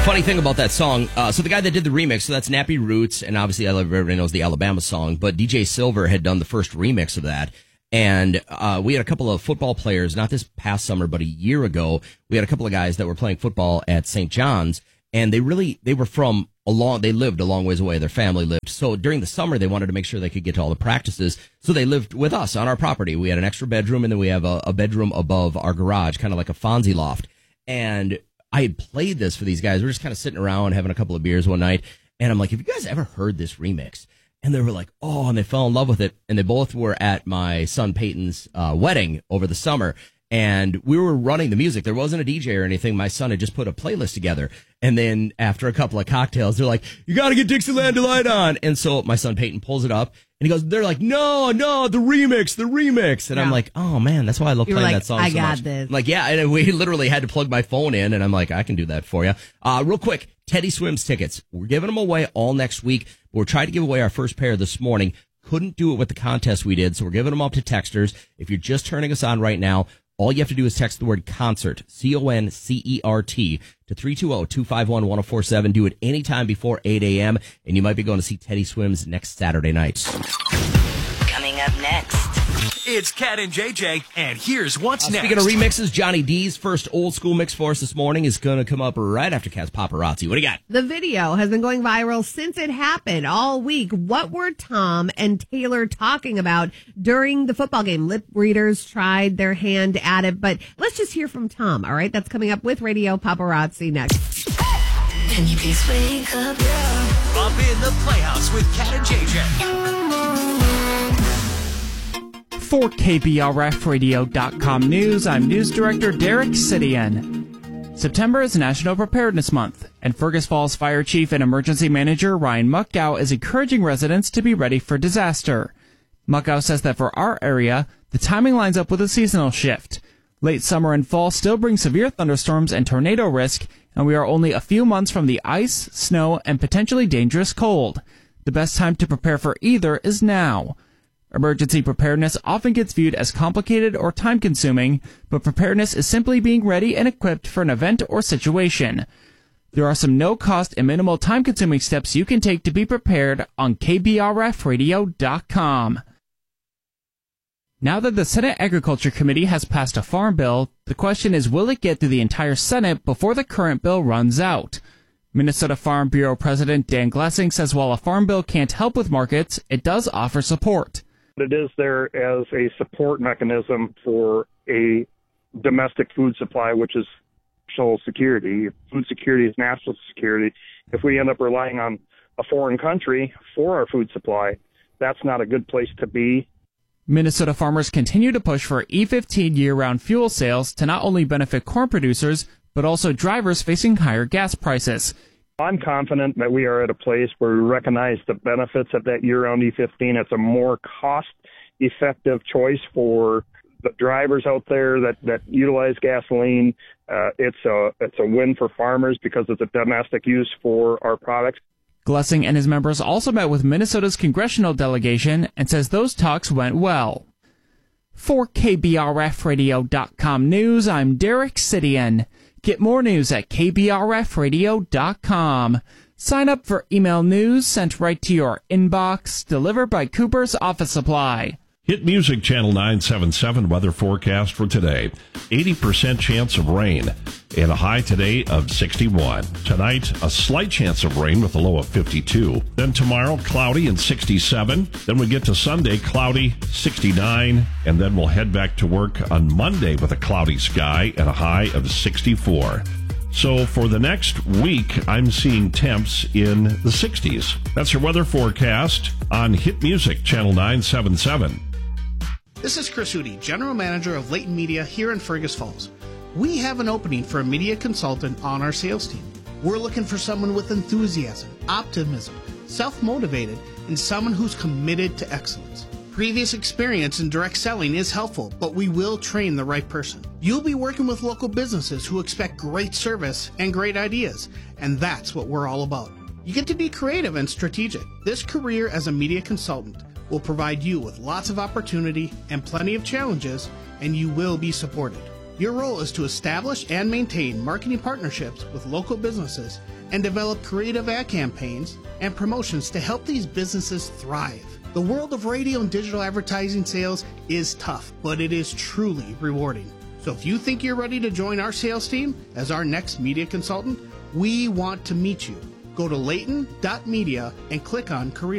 funny thing about that song, so the guy that did the remix, so that's Nappy Roots, and obviously everybody knows the Alabama song, but DJ Silver had done the first remix of that. And we had a couple of football players, not this past summer, but a year ago. We had a couple of guys that were playing football at St. John's, and they lived a long ways away. Their family lived. So during the summer, they wanted to make sure they could get to all the practices. So they lived with us on our property. We had an extra bedroom, and then we have a bedroom above our garage, kind of like a Fonzie loft. And I had played this for these guys. We were just kind of sitting around having a couple of beers one night, and I'm like, have you guys ever heard this remix? And they were like, oh, and they fell in love with it. And they both were at my son Peyton's wedding over the summer. And we were running the music. There wasn't a DJ or anything. My son had just put a playlist together. And then after a couple of cocktails, they're like, you got to get Dixieland Delight on. And so my son Peyton pulls it up. And he goes, they're like, no, the remix. And I'm like, oh, man, that's why I love playing that song so much. I got this. I'm like, yeah, and we literally had to plug my phone in. And I'm like, I can do that for you. Real quick, Teddy Swims tickets. We're giving them away all next week. We're trying to give away our first pair this morning. Couldn't do it with the contest we did, so we're giving them up to texters. If you're just turning us on right now, all you have to do is text the word concert, CONCERT, to 320-251-1047. Do it anytime before 8 a.m., and you might be going to see Teddy Swims next Saturday night. Coming up next, it's Cat and JJ, and here's what's next. Speaking of remixes, Johnny D's first old school mix for us this morning is going to come up right after Cat's Paparazzi. What do you got? The video has been going viral since it happened all week. What were Tom and Taylor talking about during the football game? Lip readers tried their hand at it, but let's just hear from Tom, all right? That's coming up with Radio Paparazzi next. Can you please wake up? Up in the Playhouse with Cat and JJ. For KBRFradio.com News, I'm News Director Derek Sidian. September is National Preparedness Month, and Fergus Falls Fire Chief and Emergency Manager Ryan Muckdow is encouraging residents to be ready for disaster. Muckdow says that for our area, the timing lines up with a seasonal shift. Late summer and fall still bring severe thunderstorms and tornado risk, and we are only a few months from the ice, snow, and potentially dangerous cold. The best time to prepare for either is now. Emergency preparedness often gets viewed as complicated or time-consuming, but preparedness is simply being ready and equipped for an event or situation. There are some no-cost and minimal time-consuming steps you can take to be prepared on KBRFradio.com. Now that the Senate Agriculture Committee has passed a farm bill, the question is, will it get through the entire Senate before the current bill runs out? Minnesota Farm Bureau President Dan Glessing says while a farm bill can't help with markets, it does offer support. It is there as a support mechanism for a domestic food supply, which is national security. Food security is national security. If we end up relying on a foreign country for our food supply, that's not a good place to be. Minnesota farmers continue to push for E15 year-round fuel sales to not only benefit corn producers, but also drivers facing higher gas prices. I'm confident that we are at a place where we recognize the benefits of that year-round E15. It's a more cost-effective choice for the drivers out there that utilize gasoline. It's a win for farmers because it's a domestic use for our products. Glessing and his members also met with Minnesota's congressional delegation and says those talks went well. For KBRFradio.com News, I'm Derek Sidian. Get more news at KBRFradio.com. Sign up for email news sent right to your inbox, delivered by Cooper's Office Supply. Hit Music Channel 977 weather forecast for today. 80% chance of rain and a high today of 61. Tonight, a slight chance of rain with a low of 52. Then tomorrow, cloudy and 67. Then we get to Sunday, cloudy, 69. And then we'll head back to work on Monday with a cloudy sky and a high of 64. So for the next week, I'm seeing temps in the 60s. That's your weather forecast on Hit Music Channel 977. This is Chris Hootie, General Manager of Leighton Media here in Fergus Falls. We have an opening for a media consultant on our sales team. We're looking for someone with enthusiasm, optimism, self-motivated, and someone who's committed to excellence. Previous experience in direct selling is helpful, but we will train the right person. You'll be working with local businesses who expect great service and great ideas, and that's what we're all about. You get to be creative and strategic. This career as a media consultant will provide you with lots of opportunity and plenty of challenges, and you will be supported. Your role is to establish and maintain marketing partnerships with local businesses and develop creative ad campaigns and promotions to help these businesses thrive. The world of radio and digital advertising sales is tough, but it is truly rewarding. So if you think you're ready to join our sales team as our next media consultant, we want to meet you. Go to layton.media and click on career.